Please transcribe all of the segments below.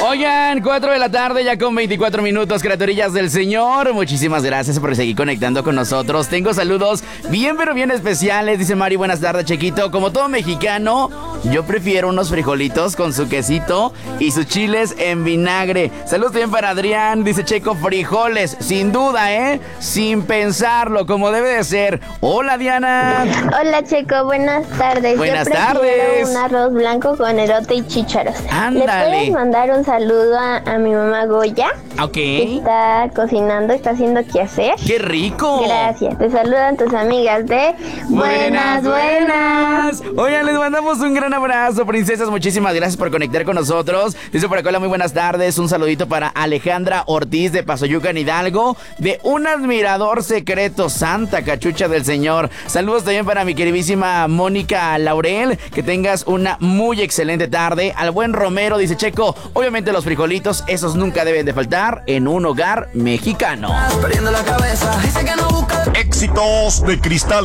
Oigan, 4 de la tarde ya con 24 minutos, criaturillas del Señor. Muchísimas gracias por seguir conectando con nosotros. Tengo saludos bien pero bien especiales. Dice Mari, buenas tardes, Chequito. Como todo mexicano, yo prefiero unos frijolitos con su quesito y sus chiles en vinagre. Saludos también para Adrián. Dice Checo, frijoles, sin duda, sin pensarlo, como debe de ser. Hola, Diana. Hola, Checo, buenas tardes. Buenas yo prefiero tardes. un arroz blanco con elote y chícharos. Ándale. ¿Le puedes mandar un saludo a mi mamá Goya? Ok. Que está cocinando, está haciendo quehacer. ¡Qué rico! Gracias. Te saludan tus amigas de Buenas. Oigan, les mandamos un gran abrazo, princesas. Muchísimas gracias por conectar con nosotros. Dice por acá, hola, muy buenas tardes. Un saludito para Alejandra Ortiz de Pasoyucan, Hidalgo, de un admirador secreto, Santa Cachucha del Señor. Saludos también para mi queridísima Mónica Laurel. Que tengas una muy excelente tarde. Al buen Romero, dice Checo, obviamente los frijolitos, esos nunca deben de faltar en un hogar mexicano. Éxitos de Cristal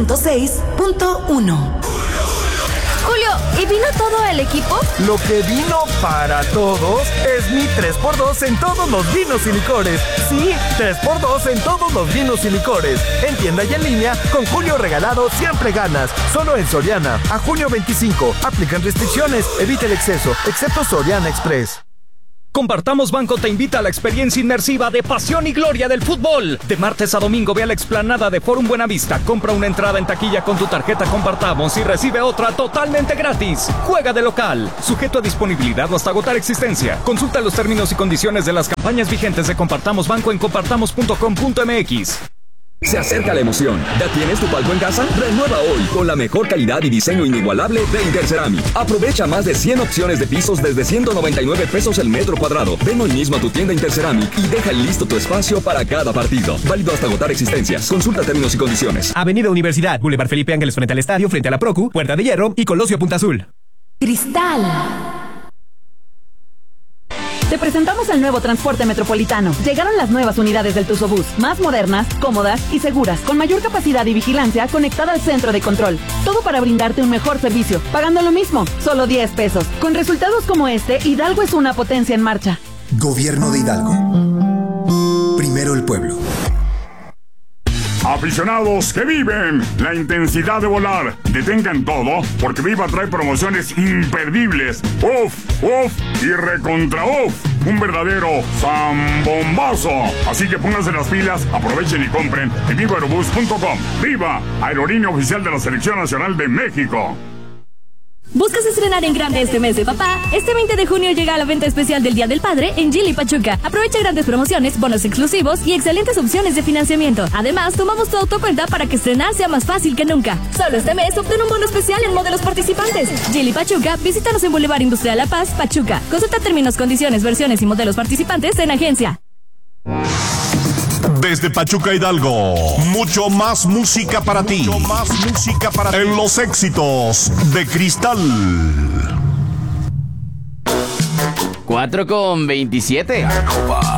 106.1. Julio, ¿y vino todo el equipo? Lo que vino para todos es mi 3x2 en todos los vinos y licores. Sí, 3x2 en todos los vinos y licores. En tienda y en línea, con Julio regalado siempre ganas. Solo en Soriana. A junio 25. Aplican restricciones. Evita el exceso. Excepto Soriana Express. Compartamos Banco te invita a la experiencia inmersiva de pasión y gloria del fútbol. De martes a domingo ve a la explanada de Forum Buenavista, compra una entrada en taquilla con tu tarjeta Compartamos y recibe otra totalmente gratis. Juega de local, sujeto a disponibilidad o hasta agotar existencia. Consulta los términos y condiciones de las campañas vigentes de Compartamos Banco en compartamos.com.mx. Se acerca la emoción. ¿Ya tienes tu palco en casa? Renueva hoy con la mejor calidad y diseño inigualable de Interceramic. Aprovecha más de 100 opciones de pisos desde 199 pesos el metro cuadrado. Ven hoy mismo a tu tienda Interceramic y deja listo tu espacio para cada partido. Válido hasta agotar existencias. Consulta términos y condiciones. Avenida Universidad, Boulevard Felipe Ángeles frente al estadio, frente a la Procu, Puerta de Hierro y Colosio Punta Azul. Cristal. Te presentamos el nuevo transporte metropolitano. Llegaron las nuevas unidades del Tusobús, más modernas, cómodas y seguras, con mayor capacidad y vigilancia conectada al centro de control. Todo para brindarte un mejor servicio, pagando lo mismo, solo 10 pesos. Con resultados como este, Hidalgo es una potencia en marcha. Gobierno de Hidalgo. Primero el pueblo. Aficionados que viven la intensidad de volar, detengan todo porque Viva trae promociones imperdibles. ¡Uf! Y recontra ¡uf! Un verdadero zambombazo. Así que pónganse las pilas, aprovechen y compren en vivaerobus.com. ¡Viva! Aerolínea oficial de la Selección Nacional de México. ¿Buscas estrenar en grande este mes de papá? Este 20 de junio llega la venta especial del Día del Padre en Gili Pachuca. Aprovecha grandes promociones, bonos exclusivos y excelentes opciones de financiamiento. Además, tomamos tu autocuenta para que estrenar sea más fácil que nunca. Solo este mes obtén un bono especial en modelos participantes. Gili Pachuca, visítanos en Boulevard Industrial La Paz, Pachuca. Consulta términos, condiciones, versiones y modelos participantes en agencia. Desde Pachuca, Hidalgo, mucho más música para ti. En los éxitos de Cristal. 4:27.